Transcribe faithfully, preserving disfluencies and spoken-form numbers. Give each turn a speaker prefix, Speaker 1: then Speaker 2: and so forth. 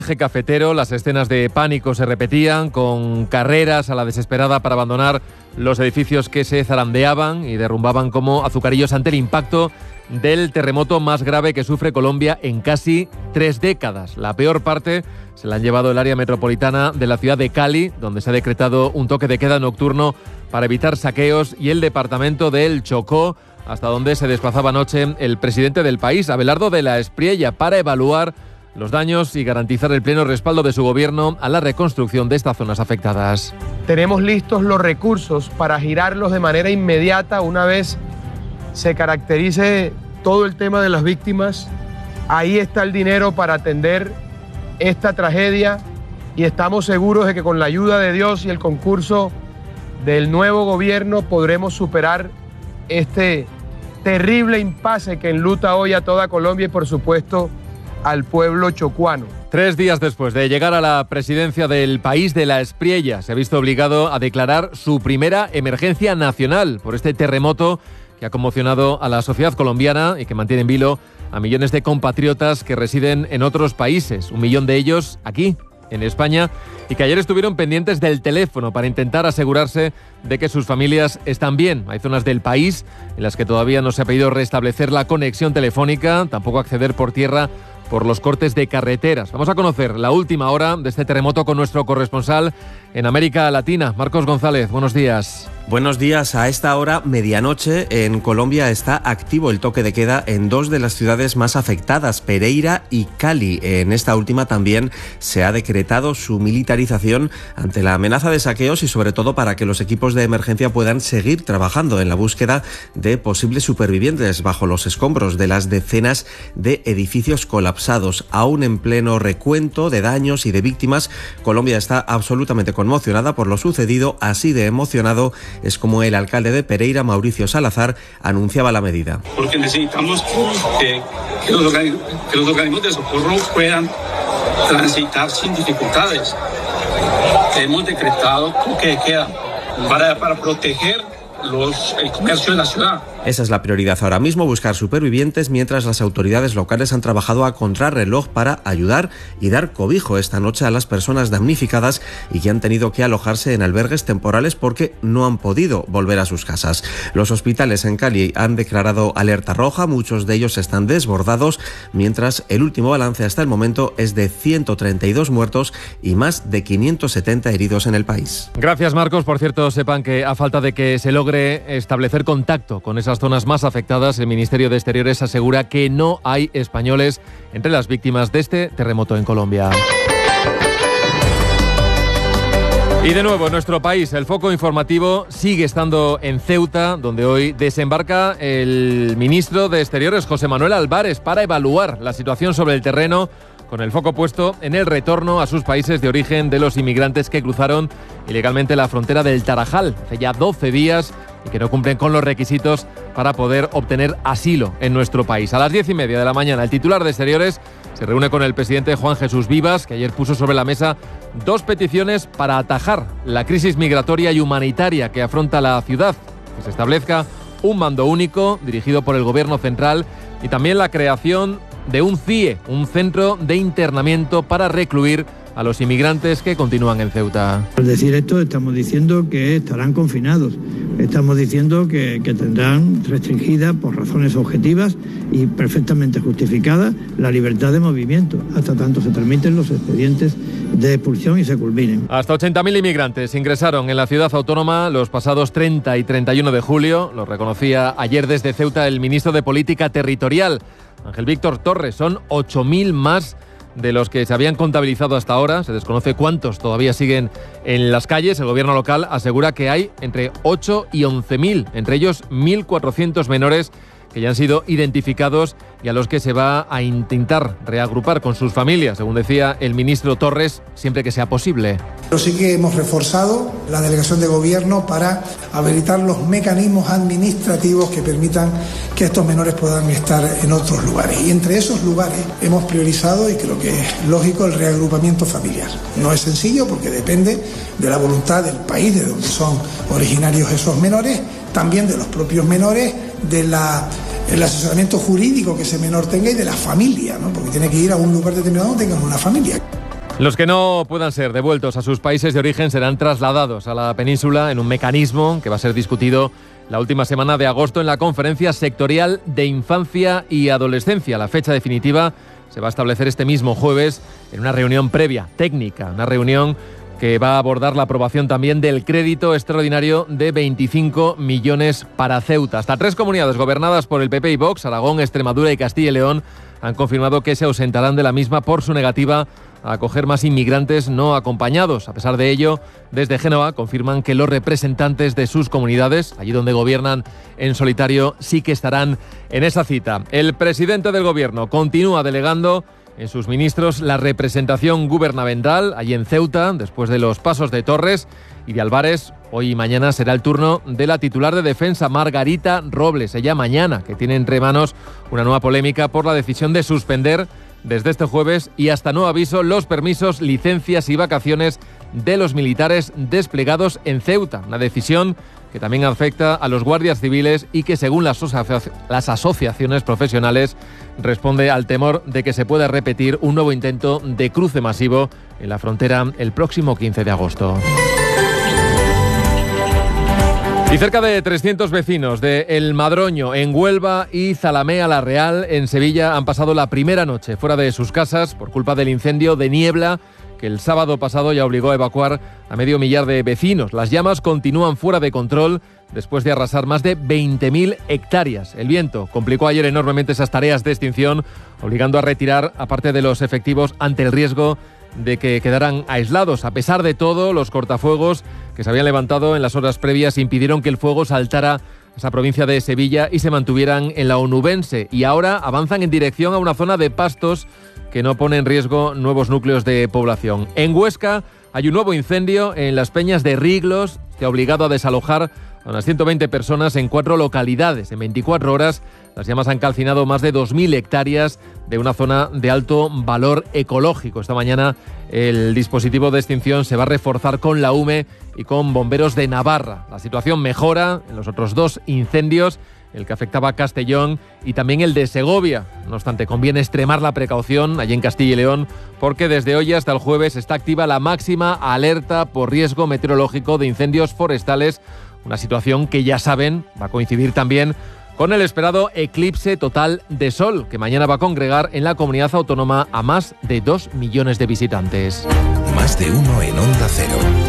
Speaker 1: Eje cafetero, las escenas de pánico se repetían, con carreras a la desesperada para abandonar los edificios que se zarandeaban y derrumbaban como azucarillos ante el impacto del terremoto más grave que sufre Colombia en casi tres décadas. La peor parte se la han llevado el área metropolitana de la ciudad de Cali, donde se ha decretado un toque de queda nocturno para evitar saqueos, y el departamento del Chocó, hasta donde se desplazaba anoche el presidente del país, Abelardo de la Espriella, para evaluar los daños y garantizar el pleno respaldo de su gobierno a la reconstrucción de estas zonas afectadas.
Speaker 2: Tenemos listos los recursos para girarlos de manera inmediata una vez se caracterice todo el tema de las víctimas. Ahí está el dinero para atender esta tragedia y estamos seguros de que con la ayuda de Dios y el concurso del nuevo gobierno podremos superar este terrible impasse que enluta hoy a toda Colombia y, por supuesto, al pueblo chocuano.
Speaker 1: Tres días después de llegar a la presidencia del país, de la Espriella se ha visto obligado a declarar su primera emergencia nacional por este terremoto que ha conmocionado a la sociedad colombiana y que mantiene en vilo a millones de compatriotas que residen en otros países, un millón de ellos aquí, en España, y que ayer estuvieron pendientes del teléfono para intentar asegurarse de que sus familias están bien. Hay zonas del país en las que todavía no se ha podido restablecer la conexión telefónica, tampoco acceder por tierra por los cortes de carreteras. Vamos a conocer la última hora de este terremoto con nuestro corresponsal en América Latina, Marcos González. Buenos días.
Speaker 3: Buenos días. A esta hora, medianoche, en Colombia está activo el toque de queda en dos de las ciudades más afectadas, Pereira y Cali. En esta última también se ha decretado su militarización ante la amenaza de saqueos y sobre todo para que los equipos de emergencia puedan seguir trabajando en la búsqueda de posibles supervivientes bajo los escombros de las decenas de edificios colapsados. Aún en pleno recuento de daños y de víctimas, Colombia está absolutamente conmocionada por lo sucedido. Así de emocionado es como el alcalde de Pereira, Mauricio Salazar, anunciaba la medida.
Speaker 4: Porque necesitamos que, que, los, organismos, que los organismos de socorro puedan transitar sin dificultades. Hemos decretado toque de queda para, para proteger los, el comercio de la ciudad.
Speaker 3: Esa es la prioridad ahora mismo, buscar supervivientes, mientras las autoridades locales han trabajado a contrarreloj para ayudar y dar cobijo esta noche a las personas damnificadas y que han tenido que alojarse en albergues temporales porque no han podido volver a sus casas. Los hospitales en Cali han declarado alerta roja, muchos de ellos están desbordados, mientras el último balance hasta el momento es de ciento treinta y dos muertos y más de quinientos setenta heridos en el país.
Speaker 1: Gracias, Marcos. Por cierto, sepan que a falta de que se logre establecer contacto con esas zonas más afectadas, el Ministerio de Exteriores asegura que no hay españoles entre las víctimas de este terremoto en Colombia. Y de nuevo, en nuestro país, el foco informativo sigue estando en Ceuta, donde hoy desembarca el ministro de Exteriores, José Manuel Álvarez, para evaluar la situación sobre el terreno, con el foco puesto en el retorno a sus países de origen de los inmigrantes que cruzaron ilegalmente la frontera del Tarajal hace ya doce días y que no cumplen con los requisitos para poder obtener asilo en nuestro país. A las diez y media de la mañana, el titular de Exteriores se reúne con el presidente Juan Jesús Vivas, que ayer puso sobre la mesa dos peticiones para atajar la crisis migratoria y humanitaria que afronta la ciudad: que se establezca un mando único dirigido por el gobierno central y también la creación de un C I E, un centro de internamiento para recluir a los inmigrantes que continúan en Ceuta.
Speaker 5: Al decir esto, estamos diciendo que estarán confinados, estamos diciendo que, que tendrán restringida por razones objetivas y perfectamente justificadas la libertad de movimiento, hasta tanto se tramiten los expedientes de expulsión y se culminen.
Speaker 1: Hasta ochenta mil inmigrantes ingresaron en la ciudad autónoma los pasados treinta y treinta y uno de julio, lo reconocía ayer desde Ceuta el ministro de Política Territorial, Ángel Víctor Torres. Son ocho mil más de los que se habían contabilizado hasta ahora. Se desconoce cuántos todavía siguen en las calles. El gobierno local asegura que hay entre ocho y once mil, entre ellos mil cuatrocientos menores que ya han sido identificados y a los que se va a intentar reagrupar con sus familias, según decía el ministro Torres, siempre que sea posible.
Speaker 6: Pero sí que hemos reforzado la delegación de gobierno para habilitar los mecanismos administrativos que permitan que estos menores puedan estar en otros lugares. Y entre esos lugares hemos priorizado, y creo que es lógico, el reagrupamiento familiar. No es sencillo porque depende de la voluntad del país de donde son originarios esos menores, también de los propios menores, de la el asesoramiento jurídico que ese menor tenga y de la familia, ¿no? Porque tiene que ir a un lugar determinado donde tenga una familia.
Speaker 1: Los que no puedan ser devueltos a sus países de origen serán trasladados a la península en un mecanismo que va a ser discutido la última semana de agosto en la Conferencia Sectorial de Infancia y Adolescencia. La fecha definitiva se va a establecer este mismo jueves en una reunión previa, técnica, una reunión que va a abordar la aprobación también del crédito extraordinario de veinticinco millones para Ceuta. Hasta tres comunidades gobernadas por el P P y Vox, Aragón, Extremadura y Castilla y León, han confirmado que se ausentarán de la misma por su negativa a acoger más inmigrantes no acompañados. A pesar de ello, desde Génova confirman que los representantes de sus comunidades, allí donde gobiernan en solitario, sí que estarán en esa cita. El presidente del gobierno continúa delegando en sus ministros la representación gubernamental allí en Ceuta, después de los pasos de Torres y de Álvarez. Hoy y mañana será el turno de la titular de defensa, Margarita Robles. Ella mañana, que tiene entre manos una nueva polémica por la decisión de suspender desde este jueves y hasta nuevo aviso los permisos, licencias y vacaciones de los militares desplegados en Ceuta. Una decisión que también afecta a los guardias civiles y que, según las, asoci- las asociaciones profesionales, responde al temor de que se pueda repetir un nuevo intento de cruce masivo en la frontera el próximo quince de agosto. Y cerca de trescientos vecinos de El Madroño, en Huelva, y Zalamea la Real, en Sevilla, han pasado la primera noche fuera de sus casas por culpa del incendio de niebla que el sábado pasado ya obligó a evacuar a medio millar de vecinos. Las llamas continúan fuera de control después de arrasar más de veinte mil hectáreas. El viento complicó ayer enormemente esas tareas de extinción, obligando a retirar a parte de los efectivos ante el riesgo de que quedaran aislados. A pesar de todo, los cortafuegos que se habían levantado en las horas previas impidieron que el fuego saltara a esa provincia de Sevilla y se mantuvieran en la onubense. Y ahora avanzan en dirección a una zona de pastos que no pone en riesgo nuevos núcleos de población. En Huesca hay un nuevo incendio en las Peñas de Riglos, que ha obligado a desalojar a unas ciento veinte personas en cuatro localidades. En veinticuatro horas, las llamas han calcinado más de dos mil hectáreas de una zona de alto valor ecológico. Esta mañana el dispositivo de extinción se va a reforzar con la U M E y con bomberos de Navarra. La situación mejora en los otros dos incendios, el que afectaba a Castellón y también el de Segovia. No obstante, conviene extremar la precaución allí en Castilla y León, porque desde hoy hasta el jueves está activa la máxima alerta por riesgo meteorológico de incendios forestales, una situación que, ya saben, va a coincidir también con el esperado eclipse total de sol, que mañana va a congregar en la comunidad autónoma a más de dos millones de visitantes.
Speaker 7: Más de uno en Onda Cero.